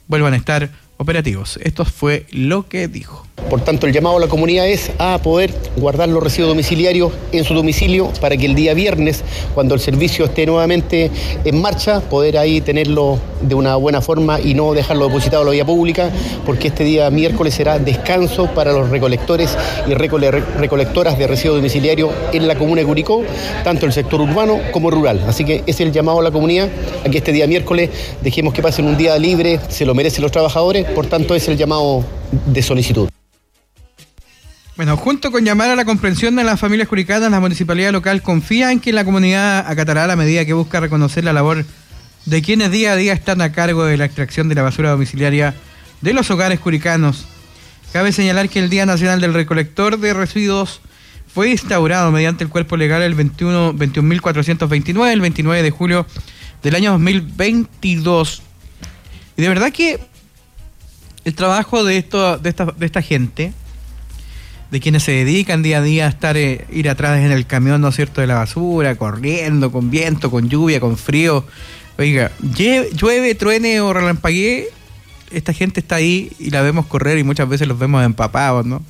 vuelvan a estar operativos. Esto fue lo que dijo. Por tanto, el llamado a la comunidad es a poder guardar los residuos domiciliarios en su domicilio para que el día viernes, cuando el servicio esté nuevamente en marcha, poder ahí tenerlo de una buena forma y no dejarlo depositado en la vía pública, porque este día miércoles será descanso para los recolectores y recolectoras de residuos domiciliarios en la comuna de Curicó, tanto el sector urbano como rural. Así que ese es el llamado a la comunidad, a que este día miércoles dejemos que pasen un día libre, se lo merecen los trabajadores, por tanto es el llamado de solicitud. Bueno, junto con llamar a la comprensión de las familias curicanas, la municipalidad local confía en que la comunidad acatará la medida que busca reconocer la labor de quienes día a día están a cargo de la extracción de la basura domiciliaria de los hogares curicanos. Cabe señalar que el Día Nacional del Recolector de Residuos fue instaurado mediante el cuerpo legal el 21.429, el 29 de julio del año 2022. Y de verdad que el trabajo de esta gente, de quienes se dedican día a día a estar, ir atrás en el camión, ¿no es cierto?, de la basura, corriendo, con viento, con lluvia, con frío. Oiga, llueve, truene o relampaguee, esta gente está ahí y la vemos correr y muchas veces los vemos empapados, ¿no?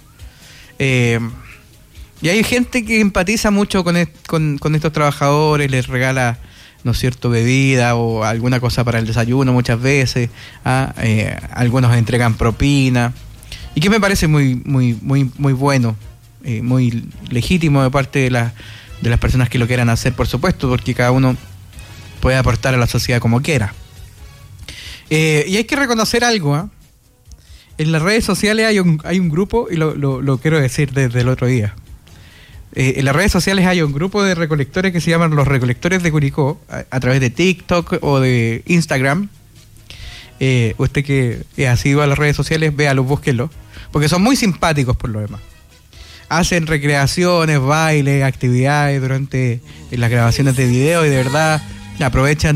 Y hay gente que empatiza mucho con estos trabajadores, les regala, ¿no es cierto?, bebida o alguna cosa para el desayuno muchas veces, algunos entregan propina. Y que me parece muy bueno, muy legítimo de parte de las personas que lo quieran hacer, por supuesto, porque cada uno puede aportar a la sociedad como quiera. Y hay que reconocer algo, en las redes sociales hay un grupo, y lo quiero decir desde el otro día. En las redes sociales hay un grupo de recolectores que se llaman los Recolectores de Curicó, a través de TikTok o de Instagram. Usted que ha sido a las redes sociales, véalo, búsquenlo, porque son muy simpáticos por lo demás. Hacen recreaciones, bailes, actividades durante las grabaciones de video y de verdad aprovechan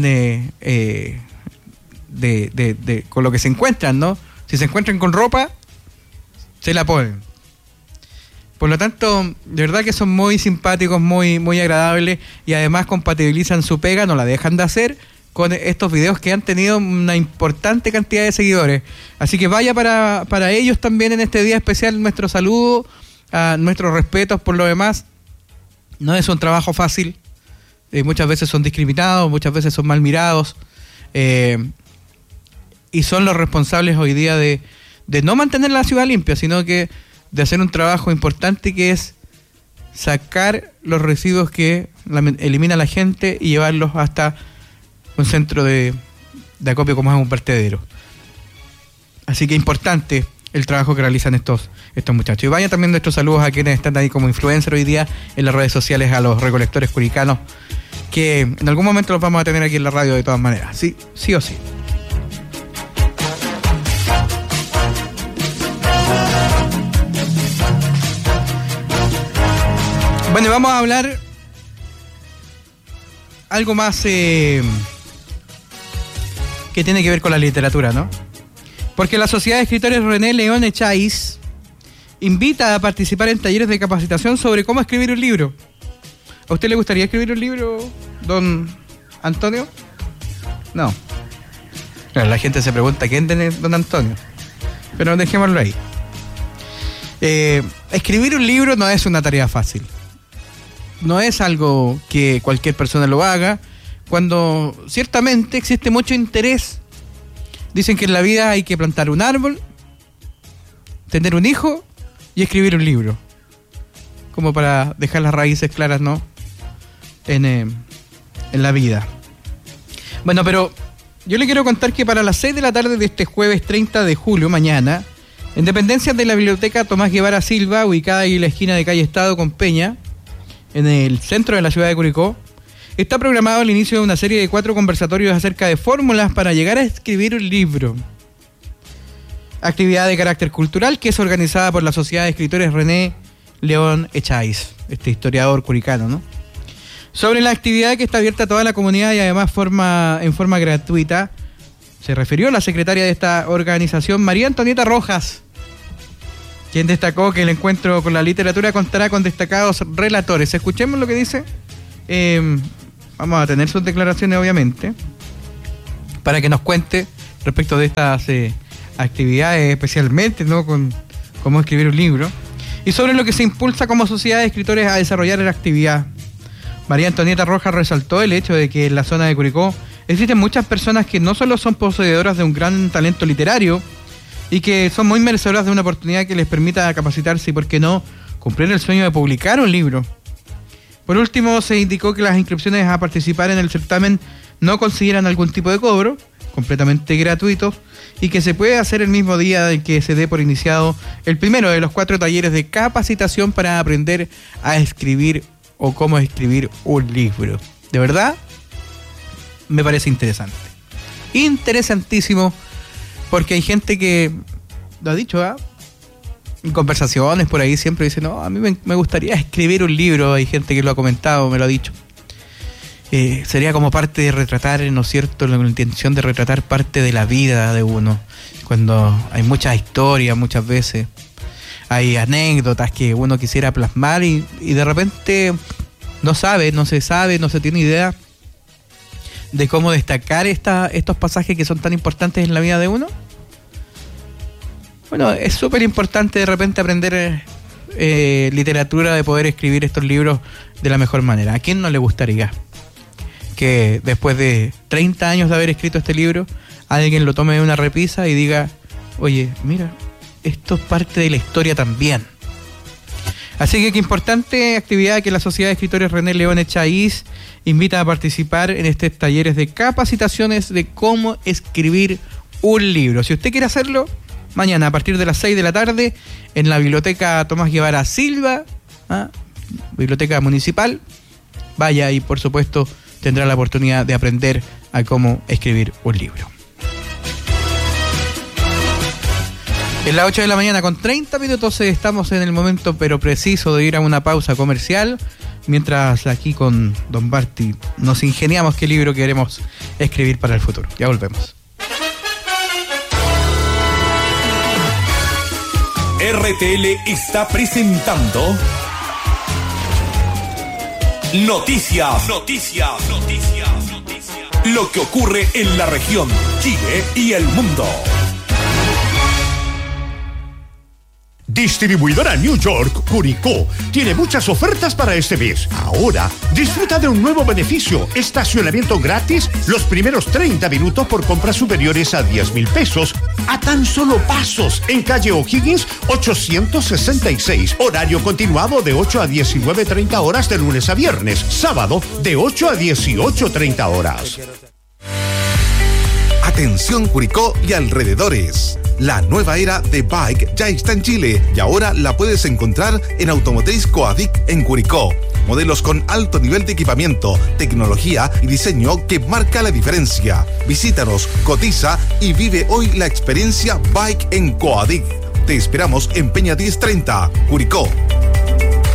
con lo que se encuentran, ¿no? Si se encuentran con ropa, se la ponen. Por lo tanto, de verdad que son muy simpáticos, muy agradables, y además compatibilizan su pega, no la dejan de hacer con estos videos que han tenido una importante cantidad de seguidores. Así que vaya para ellos también en este día especial nuestro saludo, nuestros respetos por lo demás. No es un trabajo fácil, muchas veces son discriminados, muchas veces son mal mirados, y son los responsables hoy día de no mantener la ciudad limpia, sino que de hacer un trabajo importante que es sacar los residuos que elimina la gente y llevarlos hasta un centro de acopio como es un vertedero. Así que importante el trabajo que realizan estos muchachos. Y vaya también nuestros saludos a quienes están ahí como influencers hoy día en las redes sociales, a los recolectores curicanos, que en algún momento los vamos a tener aquí en la radio de todas maneras, sí o sí. Bueno, vamos a hablar algo más que tiene que ver con la literatura, ¿no? Porque la Sociedad de Escritores René León Echáiz invita a participar en talleres de capacitación sobre cómo escribir un libro. ¿A usted le gustaría escribir un libro, don Antonio? No. Claro, la gente se pregunta quién es don Antonio, pero dejémoslo ahí. Escribir un libro no es una tarea fácil. No es algo que cualquier persona lo haga, cuando ciertamente existe mucho interés. Dicen que en la vida hay que plantar un árbol, tener un hijo y escribir un libro, como para dejar las raíces claras, ¿no?, en la vida. Bueno, pero yo le quiero contar que para las 6 de la tarde de este jueves 30 de julio, mañana, en dependencias de la Biblioteca Tomás Guevara Silva, ubicada ahí en la esquina de calle Estado con Peña, en el centro de la ciudad de Curicó, está programado el inicio de una serie de 4 conversatorios acerca de fórmulas para llegar a escribir un libro. Actividad de carácter cultural que es organizada por la Sociedad de Escritores René León Echáiz, este historiador curicano, ¿no? Sobre la actividad que está abierta a toda la comunidad y además en forma gratuita, se refirió la secretaria de esta organización, María Antonieta Rojas, quien destacó que el encuentro con la literatura contará con destacados relatores. Escuchemos lo que dice. Vamos a tener sus declaraciones, obviamente, para que nos cuente respecto de estas actividades, especialmente, ¿no?, con cómo escribir un libro, y sobre lo que se impulsa como sociedad de escritores a desarrollar la actividad. María Antonieta Rojas resaltó el hecho de que en la zona de Curicó existen muchas personas que no solo son poseedoras de un gran talento literario y que son muy merecedoras de una oportunidad que les permita capacitarse y, por qué no, cumplir el sueño de publicar un libro. Por último, se indicó que las inscripciones a participar en el certamen no consideran algún tipo de cobro, completamente gratuito, y que se puede hacer el mismo día en que se dé por iniciado el primero de los 4 talleres de capacitación para aprender a escribir o cómo escribir un libro. De verdad, me parece interesante. Interesantísimo, porque hay gente que lo ha dicho, en conversaciones por ahí siempre dice, no, a mí me gustaría escribir un libro. Hay gente que lo ha comentado, me lo ha dicho. Sería como parte de retratar, ¿no es cierto?, la intención de retratar parte de la vida de uno, cuando hay muchas historias, muchas veces hay anécdotas que uno quisiera plasmar y de repente no se tiene idea de cómo destacar estos pasajes que son tan importantes en la vida de uno. Bueno, es súper importante de repente aprender literatura, de poder escribir estos libros de la mejor manera. ¿A quién no le gustaría que después de 30 años de haber escrito este libro, alguien lo tome de una repisa y diga, oye, mira, esto es parte de la historia también? Así que qué importante actividad que la Sociedad de Escritores René León Echaíz invita a participar en estos talleres de capacitaciones de cómo escribir un libro. Si usted quiere hacerlo, mañana a partir de las 6 de la tarde en la Biblioteca Tomás Guevara Silva, Biblioteca Municipal, vaya y por supuesto tendrá la oportunidad de aprender a cómo escribir un libro. En las 8 de la mañana con 30 minutos estamos en el momento pero preciso de ir a una pausa comercial, mientras aquí con Don Barty nos ingeniamos qué libro queremos escribir para el futuro. Ya volvemos. RTL está presentando Noticias. Lo que ocurre en la región, Chile y el mundo. Distribuidora New York, Curicó, tiene muchas ofertas para este mes. Ahora, disfruta de un nuevo beneficio: estacionamiento gratis los primeros 30 minutos por compras superiores a 10,000 pesos, a tan solo pasos, en calle O'Higgins 866. Horario continuado de 8 a 19:30 horas de lunes a viernes. Sábado, de 8 a 18:30 horas. Atención Curicó y alrededores. La nueva era de Bike ya está en Chile y ahora la puedes encontrar en Automotriz Coadic en Curicó. Modelos con alto nivel de equipamiento, tecnología y diseño que marca la diferencia. Visítanos, cotiza y vive hoy la experiencia Bike en Coadic. Te esperamos en Peña 1030, Curicó.